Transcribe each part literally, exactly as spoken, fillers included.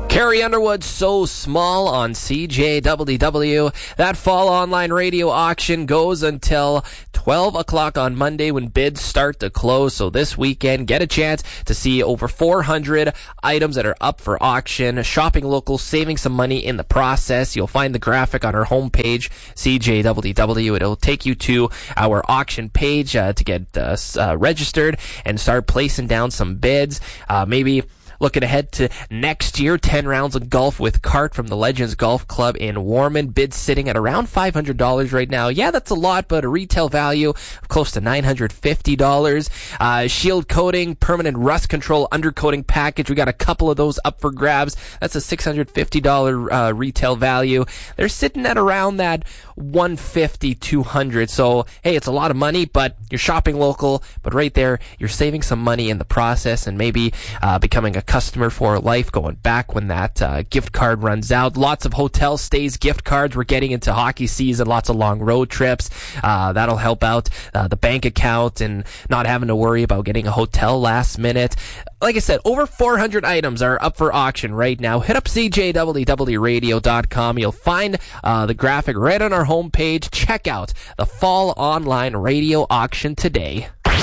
Carrie Underwood, So Small on C J W W. That fall online radio auction goes until twelve o'clock on Monday when bids start to close. So this weekend, get a chance to see over four hundred items that are up for auction. Shopping local, saving some money in the process. You'll find the graphic on our homepage, C J W W. It'll take you to our auction page uh, to get uh, uh, registered and start placing down some bids. Uh, maybe looking ahead to next year, ten rounds of golf with cart from the Legends Golf Club in Warman. Bids sitting at around five hundred dollars right now. Yeah, that's a lot, but a retail value of close to nine hundred fifty dollars. Uh, shield coating, permanent rust control, undercoating package. We got a couple of those up for grabs. That's a six hundred fifty dollars uh, retail value. They're sitting at around that one hundred fifty dollars, two hundred dollars. So, hey, it's a lot of money, but you're shopping local. But right there, you're saving some money in the process and maybe uh, becoming a customer for life, going back when that uh, gift card runs out. Lots of hotel stays, gift cards. We're getting into hockey season, lots of long road trips. Uh, that'll help out uh, the bank account and not having to worry about getting a hotel last minute. Like I said, over four hundred items are up for auction right now. Hit up C J W W radio dot com. You'll find uh, the graphic right on our homepage. Check out the fall online radio auction today.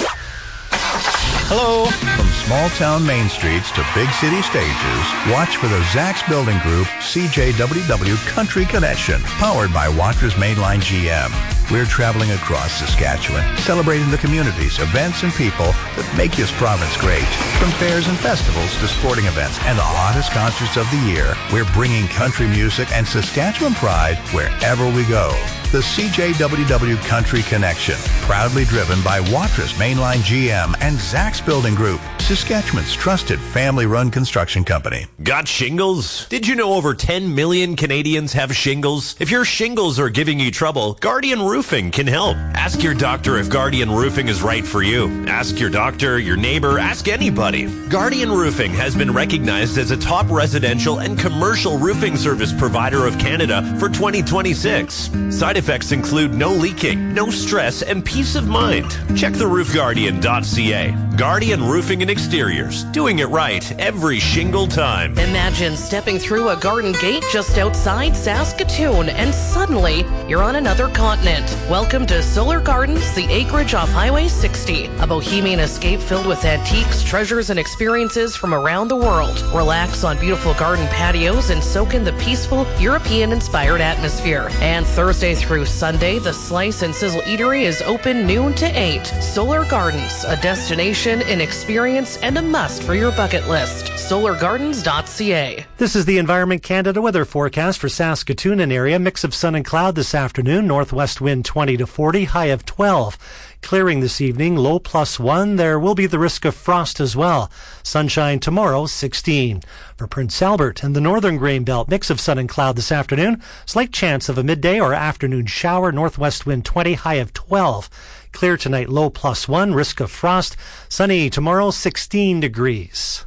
Hello. From small-town main streets to big city stages, watch for the Zacks Building Group C J W W Country Connection, powered by Watra's Mainline G M. We're traveling across Saskatchewan, celebrating the communities, events, and people that make this province great. From fairs and festivals to sporting events and the hottest concerts of the year, we're bringing country music and Saskatchewan pride wherever we go. The C J W W Country Connection, proudly driven by Watra's Mainline G M and Zacks Building Group, Saskatchewan's trusted family-run construction company. Got shingles? Did you know over ten million Canadians have shingles? If your shingles are giving you trouble, Guardian Roofing can help. Ask your doctor if Guardian Roofing is right for you. Ask your doctor, your neighbor, ask anybody. Guardian Roofing has been recognized as a top residential and commercial roofing service provider of Canada for twenty twenty-six. Side effects include no leaking, no stress, and peace of mind. Check the roof guardian dot c a. Guardian Roofing and Exteriors, doing it right every shingle time. Imagine stepping through a garden gate just outside Saskatoon and suddenly you're on another continent. Welcome to Solar Gardens, the acreage off Highway sixty, a bohemian escape filled with antiques, treasures, and experiences from around the world. Relax on beautiful garden patios and soak in the peaceful, European-inspired atmosphere. And Thursday through Sunday, the Slice and Sizzle Eatery is open noon to eight. Solar Gardens, a destination, an experience, and a must for your bucket list. solar gardens dot c a. This is the Environment Canada weather forecast for Saskatoon and area. Mix of sun and cloud this afternoon. Northwest wind twenty to forty, high of twelve. Clearing this evening, low plus one. There will be the risk of frost as well. Sunshine tomorrow, sixteen. For Prince Albert and the northern grain belt, mix of sun and cloud this afternoon. Slight chance of a midday or afternoon shower. Northwest wind twenty, high of twelve. Clear tonight, low plus one. Risk of frost. Sunny tomorrow, sixteen degrees.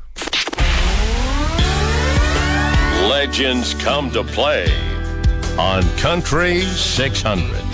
Legends come to play on Country six hundred.